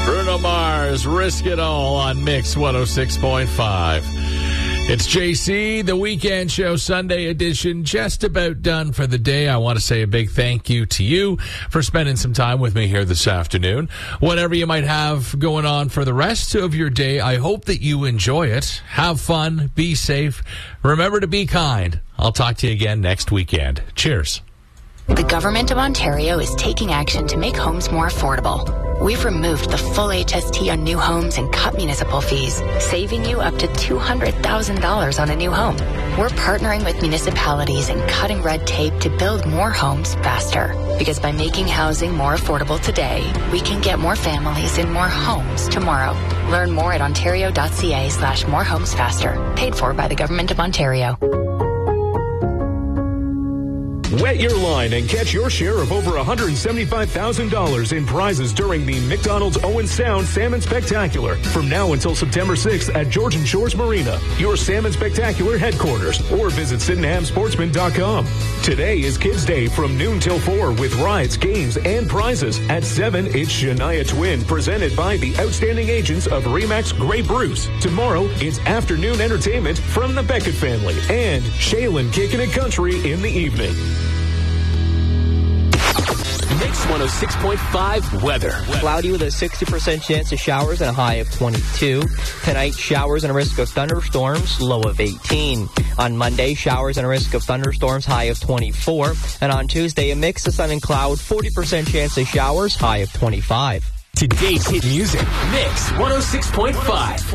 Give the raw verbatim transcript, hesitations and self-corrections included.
Bruno Mars, Risk It All on Mix one oh six point five. It's J C, the Weekend Show Sunday edition, just about done for the day. I want to say a big thank you to you for spending some time with me here this afternoon. Whatever you might have going on for the rest of your day, I hope that you enjoy it. Have fun, be safe, remember to be kind. I'll talk to you again next weekend. Cheers. The Government of Ontario is taking action to make homes more affordable. We've removed the full H S T on new homes and cut municipal fees, saving you up to two hundred thousand dollars on a new home. We're partnering with municipalities and cutting red tape to build more homes faster. Because by making housing more affordable today, we can get more families in more homes tomorrow. Learn more at ontario.ca slash more homes faster. Paid for by the Government of Ontario. Wet your line and catch your share of over one hundred seventy-five thousand dollars in prizes during the McDonald's Owen Sound Salmon Spectacular from now until September sixth at Georgian Shores Marina, your Salmon Spectacular headquarters, or visit Sydenham Sportsman dot com. Today is Kids Day from noon till four with rides, games, and prizes. At seven, it's Shania Twin, presented by the outstanding agents of Remax Grey Bruce. Tomorrow, it's afternoon entertainment from the Beckett family and Shaylin Kickin' It Country in the evening. Mix one oh six point five weather. Cloudy with a sixty percent chance of showers and a high of twenty-two. Tonight, showers and a risk of thunderstorms, low of eighteen. On Monday, showers and a risk of thunderstorms, high of twenty-four. And on Tuesday, a mix of sun and cloud, forty percent chance of showers, high of twenty-five. Today's hit music, Mix one oh six point five.